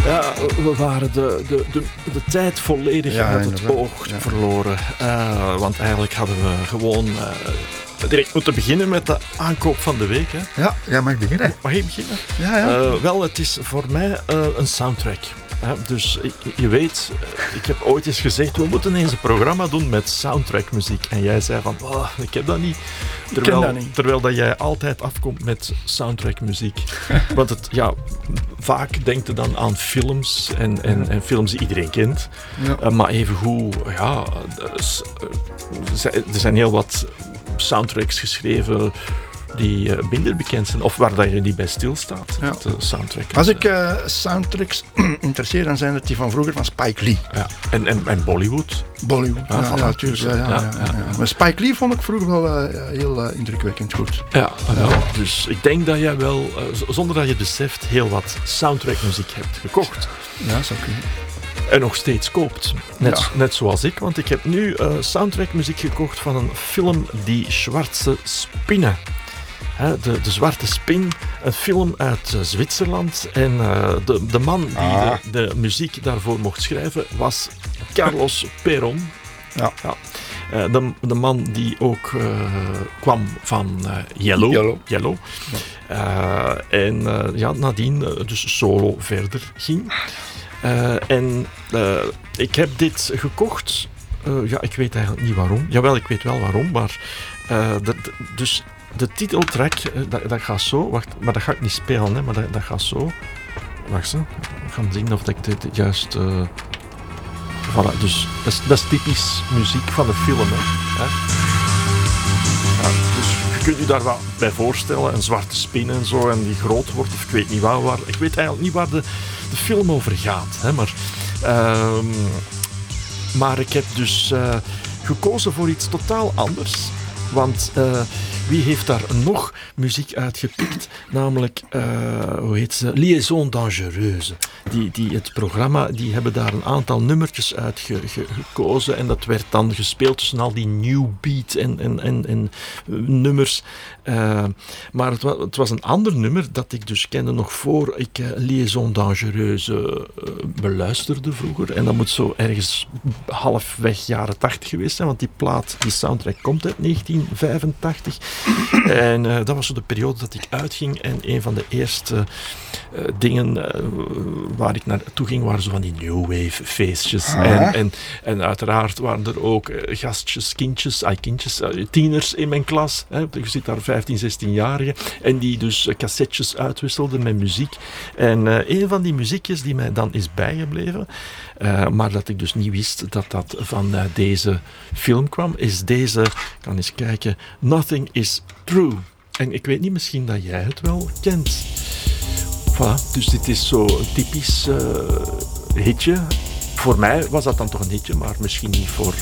Ja, we waren de tijd volledig uit het oog verloren. Want eigenlijk hadden we gewoon direct moeten beginnen met de aankoop van de week. Hè? Ja, jij mag beginnen. Mag ik beginnen? Ja. Wel, het is voor mij een soundtrack. Dus je weet, ik heb ooit eens gezegd, we moeten eens een programma doen met soundtrackmuziek. En jij zei van, ik heb dat niet. Terwijl dat jij altijd afkomt met soundtrackmuziek. Want vaak denkt je dan aan films en films die iedereen kent. Ja. Maar evengoed, er zijn heel wat soundtracks geschreven die minder bekend zijn, of waar dat je niet bij stilstaat. Ja. Soundtrack. Als ik soundtracks interesseer, dan zijn het die van vroeger van Spike Lee. Ja. En Bollywood. Bollywood, natuurlijk. Ja. Maar Spike Lee vond ik vroeger wel heel indrukwekkend goed. Ja, dus ik denk dat jij wel, zonder dat je beseft, heel wat soundtrackmuziek hebt gekocht. Ja, zou kunnen. En nog steeds koopt. Net zoals ik, want ik heb nu soundtrackmuziek gekocht van een film, Die Schwarze Spinne. De Zwarte Spin, een film uit Zwitserland. En de man die de muziek daarvoor mocht schrijven was Carlos Peron. Ja. De man die ook kwam van Yellow. Ja. Nadien dus solo verder ging. Ik heb dit gekocht. Ik weet eigenlijk niet waarom. Jawel, ik weet wel waarom, maar dus de titeltrack, dat gaat zo. Wacht, maar dat ga ik niet spelen, hè, maar dat gaat zo. Wacht, we gaan zien of ik dit juist. Voilà, dus dat is typisch muziek van de film, hè. Ja, dus je kunt je daar wat bij voorstellen, een zwarte spin en zo, en die groot wordt, of ik weet niet waar. Ik weet eigenlijk niet waar de film over gaat, hè, maar ik heb dus gekozen voor iets totaal anders. Want wie heeft daar nog muziek uitgepikt? Namelijk, hoe heet ze? Liaison Dangereuse. Het programma, die hebben daar een aantal nummertjes uitgekozen. En dat werd dan gespeeld tussen al die new beat en nummers. Maar het was een ander nummer dat ik dus kende nog voor ik Liaison Dangereuse beluisterde vroeger. En dat moet zo ergens halfweg jaren 80 geweest zijn, want die soundtrack komt uit 1985. En dat was zo de periode dat ik uitging. En een van de eerste dingen waar ik naartoe ging, waren zo van die new wave feestjes. En uiteraard waren er ook gastjes, kindjes, tieners in mijn klas. Hè. Je zit daar 15, 16-jarigen. En die dus cassettes uitwisselden met muziek. En een van die muziekjes die mij dan is bijgebleven, maar dat ik dus niet wist dat van deze film kwam, is deze, ik kan eens kijken, Nothing is True. En ik weet niet, misschien dat jij het wel kent. Voilà, dus dit is zo een typisch hitje. Voor mij was dat dan toch een hitje, maar misschien niet voor